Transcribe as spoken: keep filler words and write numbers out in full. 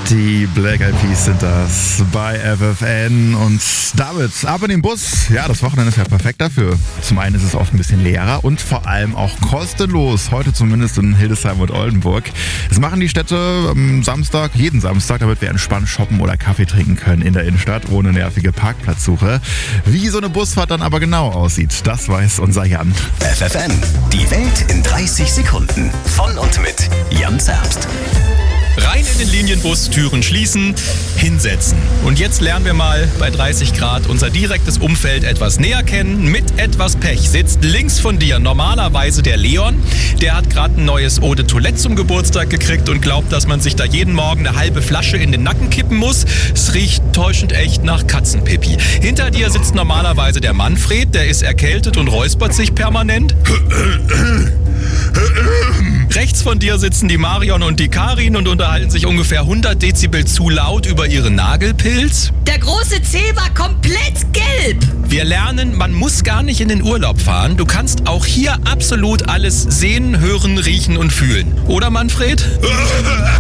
Die Black Eyed Peas sind das bei F F N und damit ab in den Bus. Ja, das Wochenende ist ja perfekt dafür. Zum einen ist es oft ein bisschen leerer und vor allem auch kostenlos. Heute zumindest in Hildesheim und Oldenburg. Das machen die Städte am Samstag, jeden Samstag, damit wir entspannt shoppen oder Kaffee trinken können in der Innenstadt ohne nervige Parkplatzsuche. Wie so eine Busfahrt dann aber genau aussieht, das weiß unser Jan. F F N, die Welt in dreißig Sekunden. Von und mit Jan Zerbst. Rein in den Linienbus, Türen schließen, hinsetzen. Und jetzt lernen wir mal bei dreißig Grad unser direktes Umfeld etwas näher kennen. Mit etwas Pech sitzt links von dir normalerweise der Leon. Der hat gerade ein neues Eau de Toilette zum Geburtstag gekriegt und glaubt, dass man sich da jeden Morgen eine halbe Flasche in den Nacken kippen muss. Es riecht täuschend echt nach Katzenpipi. Hinter dir sitzt normalerweise der Manfred. Der ist erkältet und räuspert sich permanent. Rechts von dir sitzen die Marion und die Karin und unterhalten sich ungefähr hundert Dezibel zu laut über ihren Nagelpilz. Der große C war komplett gelb. Wir lernen, man muss gar nicht in den Urlaub fahren. Du kannst auch hier absolut alles sehen, hören, riechen und fühlen. Oder, Manfred?